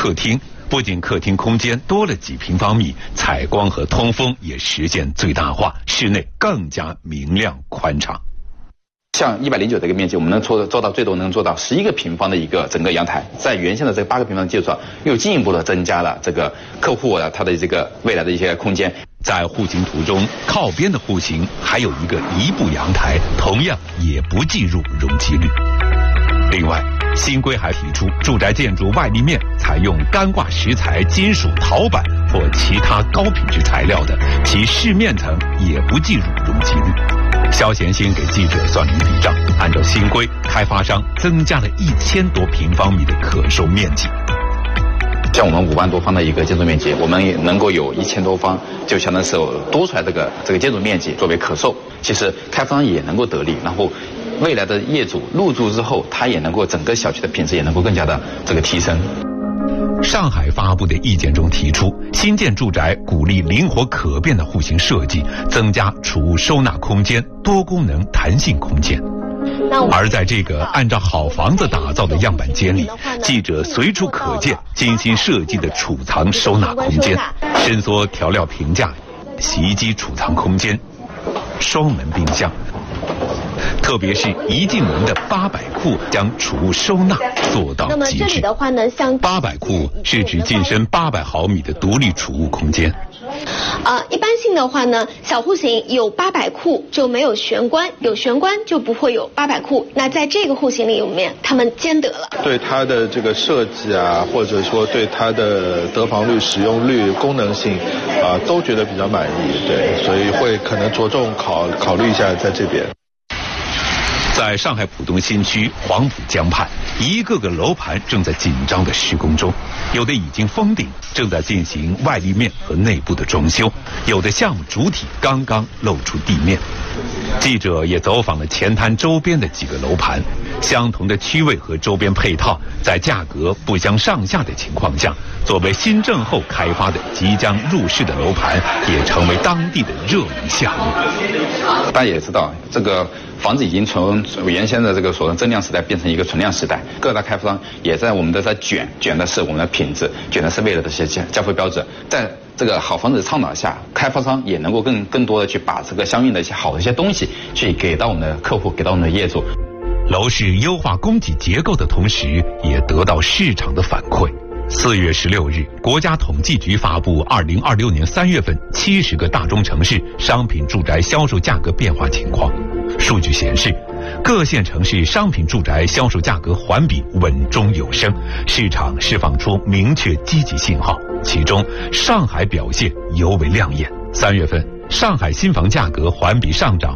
客厅。不仅客厅空间多了几平方米，采光和通风也实现最大化，室内更加明亮宽敞。 像109这个面积，我们能做到最多能做到11个平方的一个整个阳台，在原先的这8个平方的基础上，又进一步的增加了这个客户他的这个未来的一些空间。 在户型图中，靠边的户型还有一个一步阳台，同样也不计入容积率。另外，新规还提出，住宅建筑外立面采用干挂石材、金属陶板或其他高品质材料的，其饰面层也不计入容积率。肖贤兴给记者算了一笔账，按照新规，开发商增加了1000多平方米的可售面积。 像我们5万多方的一个建筑面积，我们也能够有1000多方，就相当是多出来这个建筑面积作为可售。其实开发商也能够得利，然后未来的业主入住之后，他也能够整个小区的品质也能够更加的这个提升。 上海发布的意见中提出，新建住宅鼓励灵活可变的户型设计，增加储物收纳空间、多功能弹性空间。而在这个按照好房子打造的样板间里，记者随处可见精心设计的储藏收纳空间，伸缩调料评价、洗衣机储藏空间、双门冰箱。特别是一进门的800库，将储物收纳做到极致。800库是指进深800毫米的独立储物空间。 一般性的话呢，小户型有800库就没有玄关，有玄关就不会有800库。那在这个户型里面，他们兼得了。 对它的这个设计啊，或者说对它的得房率、使用率、功能性都觉得比较满意。对，所以会可能着重考虑一下在这边。 在上海浦东新区黄浦江畔，一个个楼盘正在紧张的施工中，有的已经封顶，正在进行外立面和内部的装修，有的项目主体刚刚露出地面。记者也走访了前滩周边的几个楼盘，相同的区位和周边配套，在价格不相上下的情况下，作为新政后开发的即将入市的楼盘，也成为当地的热门项目。 大家也知道，这个房子已经从原先的这个所谓增量时代变成一个存量时代，各大开发商也在我们的在卷的是我们的品质，卷的是为了这些交付标准。在这个好房子倡导下，开发商也能够更多的去把这个相应的一些好的一些东西去给到我们的客户，给到我们的业主。 楼市优化供给结构的同时，也得到市场的反馈。4月16日，国家统计局发布2026年3月份70个大中城市商品住宅销售价格变化情况。数据显示，各县城市商品住宅销售价格环比稳中有升，市场释放出明确积极信号。其中，上海表现尤为亮眼。3月份，上海新房价格环比上涨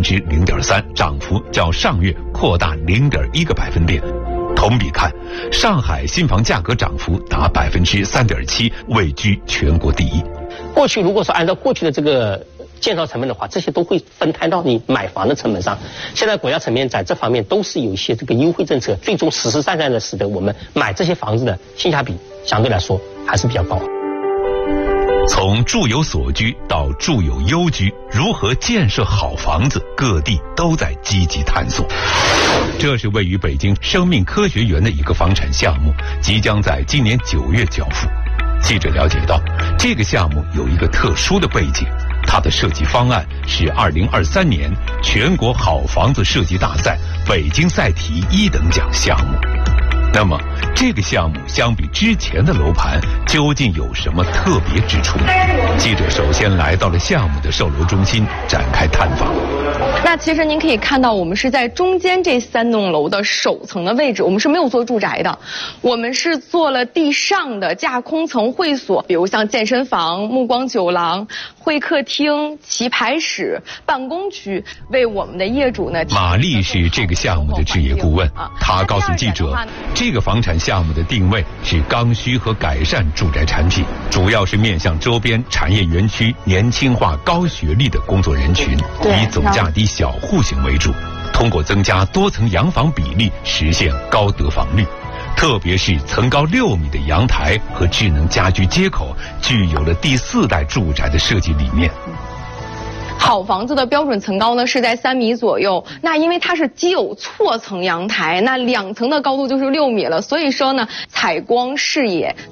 0.3%，涨幅较上月扩大0.1个百分点。同比看，上海新房价格涨幅达3.7%，位居全国第一。 过去如果说按照过去的这个建造成本的话，这些都会分摊到你买房的成本上。现在国家层面在这方面都是有一些这个优惠政策，最终实实在在的使得我们买这些房子的性价比相对来说还是比较高。 从住有所居到住有优居，如何建设好房子，各地都在积极探索。这是位于北京生命科学园的一个房产项目，即将在今年9月交付。记者了解到，这个项目有一个特殊的背景，它的设计方案是2023年全国好房子设计大赛北京赛题1等奖项目。那么，这个项目相比之前的楼盘究竟有什么特别之处呢？记者首先来到了项目的售楼中心展开探访。 那其实您可以看到，我们是在中间这3栋楼的首层的位置，我们是没有做住宅的，我们是做了地上的架空层会所，比如像健身房、目光酒廊、会客厅、棋牌室、办公区，为我们的业主呢。 马丽是这个项目的置业顾问，她告诉记者，这个房产项目的定位是刚需和改善住宅产品，主要是面向周边产业园区年轻化高学历的工作人群，以总价低小户型为主，通过增加多层洋房比例实现高得房率。特别是层高6米的阳台和智能家居接口，具有了第4代住宅的设计理念。 好房子的标准层高呢是在3米左右，那因为它是既有错层阳台，那2层的高度就是6米了，所以说呢，采光视野